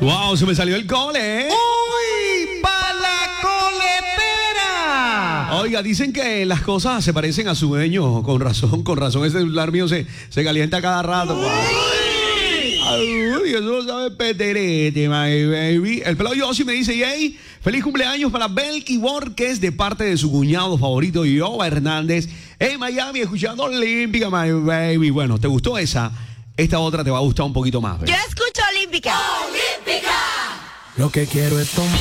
Wow, se me salió el cole, ¿eh? ¡Uy! ¡Pa' la coletera! Oiga, dicen que las cosas se parecen a su dueño. Con razón, ese celular mío se calienta cada rato. Uy, eso lo sabe Peterete, my baby. El pelado Yossi me dice, yay, feliz cumpleaños para Belky Borges de parte de su cuñado favorito, Yoba Hernández, en Miami, escuchando Olímpica, my baby. Bueno, ¿te gustó esa? Esta otra te va a gustar un poquito más, Yo escucho Olímpica. Lo que quiero es tomar.